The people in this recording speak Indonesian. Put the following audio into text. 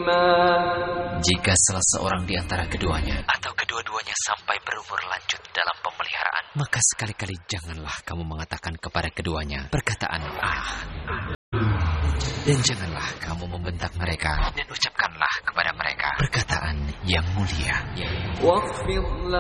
Jika salah seorang di antara keduanya atau kedua-duanya sampai berumur lanjut dalam pemeliharaan, maka sekali-kali janganlah kamu mengatakan kepada keduanya perkataan dan janganlah kamu membentak mereka dan ucapkanlah kepada mereka perkataan yang mulia.